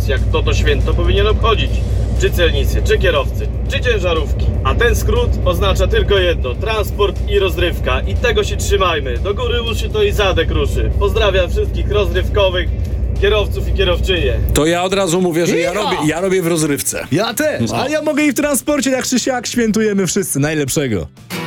nas, jak to święto powinien obchodzić. Czy celnicy, czy kierowcy, czy ciężarówki. A ten skrót oznacza tylko jedno: transport i rozrywka. I tego się trzymajmy. Do góry uszy to i zadek ruszy. Pozdrawiam wszystkich rozrywkowych kierowców i kierowczynie. To ja od razu mówię, że Ja! ja robię w rozrywce. Ja też, No. ale ja mogę i w transporcie, jak Krzysiak, świętujemy wszyscy najlepszego.